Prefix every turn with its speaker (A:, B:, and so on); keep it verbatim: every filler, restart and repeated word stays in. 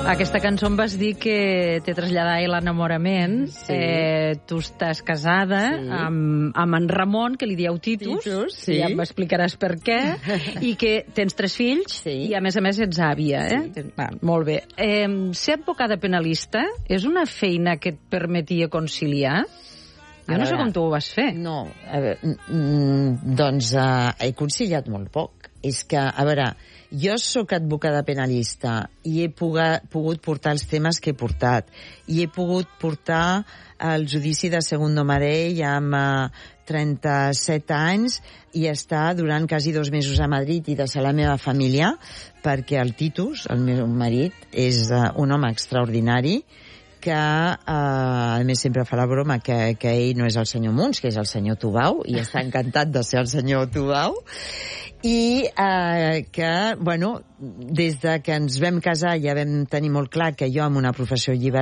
A: Aquesta cançó em vas dir que te traslladava l'enamorament.
B: Sí.
A: Eh, tu estàs casada
B: Sí.
A: amb, amb en Ramon, que li dieu Titus,
B: Titus,
A: que
B: sí.
A: ja m'explicaràs per què, i que tens tres fills,
B: Sí.
A: i a més a més ets àvia. Eh?
B: Sí.
A: Va, molt bé. Eh, ser advocada penalista és una feina que et permetia conciliar? Jo
B: A
A: no sé
B: veure,
A: com tu ho vas fer.
B: No, a veure, mm, doncs uh, he conciliat molt poc. És que, a veure, jo sóc advocada penalista i he puga, pogut portar els temes que he portat. I he pogut portar el judici de Segundo Marell amb uh, trenta-set anys i estar durant quasi dos mesos a Madrid i deixar la meva família perquè el Titus, el meu marit, és uh, un home extraordinari que, eh, a més, sempre fa la broma que, que ell no és el senyor Munts, que és el senyor Tubau, i està encantat de ser el senyor Tubau, i eh, que, bueno, des de que ens vam casar ja vam tenir molt clar que jo amb una professió llibertària